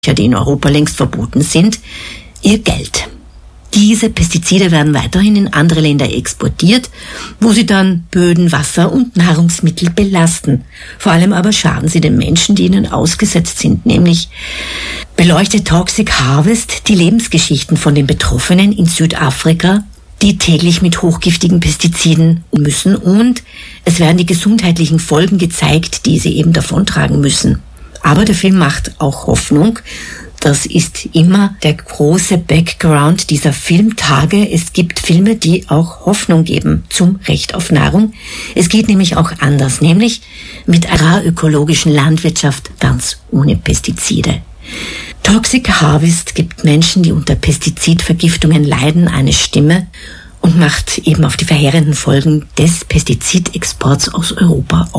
die in Europa längst verboten sind, ihr Geld. Diese Pestizide werden weiterhin in andere Länder exportiert, wo sie dann Böden, Wasser und Nahrungsmittel belasten. Vor allem aber schaden sie den Menschen, die ihnen ausgesetzt sind, nämlich beleuchtet Toxic Harvest die Lebensgeschichten von den Betroffenen in Südafrika, die täglich mit hochgiftigen Pestiziden müssen, und es werden die gesundheitlichen Folgen gezeigt, die sie eben davontragen müssen. Aber der Film macht auch Hoffnung. Das ist immer der große Background dieser Filmtage. Es gibt Filme, die auch Hoffnung geben zum Recht auf Nahrung. Es geht nämlich auch anders, nämlich mit agrarökologischen Landwirtschaft ganz ohne Pestizide. Toxic Harvest gibt Menschen, die unter Pestizidvergiftungen leiden, eine Stimme und macht eben auf die verheerenden Folgen des Pestizidexports aus Europa auf.